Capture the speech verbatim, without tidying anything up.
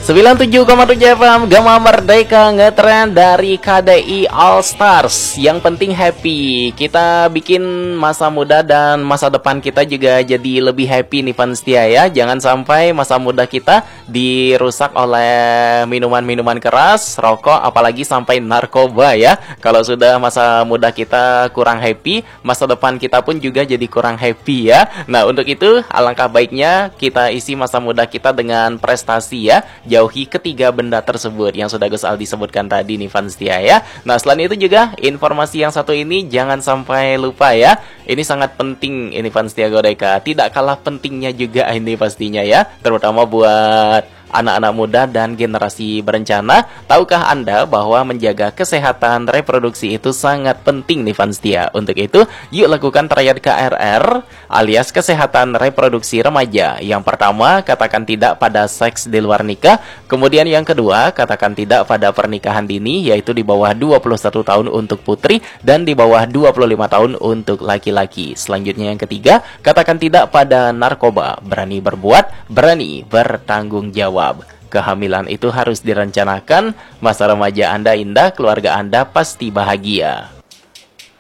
sembilan puluh tujuh koma tujuh F M Gema Merdeka ngetrend dari K D I All Stars. Yang penting happy. Kita bikin masa muda dan masa depan kita juga jadi lebih happy nih fans setia ya. Jangan sampai masa muda kita dirusak oleh minuman-minuman keras, rokok, apalagi sampai narkoba ya. Kalau sudah masa muda kita kurang happy, masa depan kita pun juga jadi kurang happy ya. Nah, untuk itu alangkah baiknya kita isi masa muda kita dengan prestasi ya. Jauhi ketiga benda tersebut yang sudah Gus Aldi sebutkan tadi nih fans setia ya. Nah, selain itu juga informasi yang satu ini jangan sampai lupa ya. Ini sangat penting ini fans setia Godeka. Tidak kalah pentingnya juga ini pastinya ya, terutama buat anak-anak muda dan generasi berencana. Tahukah Anda bahwa menjaga kesehatan reproduksi itu sangat penting nih fans setia. Untuk itu, yuk lakukan triad K R R alias kesehatan reproduksi remaja. Yang pertama, katakan tidak pada seks di luar nikah. Kemudian yang kedua, katakan tidak pada pernikahan dini, yaitu di bawah dua puluh satu tahun untuk putri dan di bawah dua puluh lima tahun untuk laki-laki. Selanjutnya yang ketiga, katakan tidak pada narkoba. Berani berbuat, berani bertanggung jawab. Kehamilan itu harus direncanakan. Masa remaja Anda indah, keluarga Anda pasti bahagia.